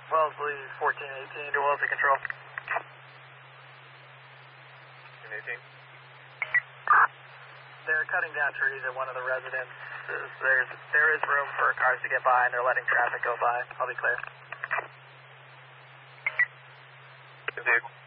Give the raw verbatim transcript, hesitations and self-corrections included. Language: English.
Wellesley fourteen eighteen to Wellesley Control. fourteen eighteen. They're cutting down trees at one of the residences. There's, there is room for cars to get by, and they're letting traffic go by. I'll be clear. Indeed.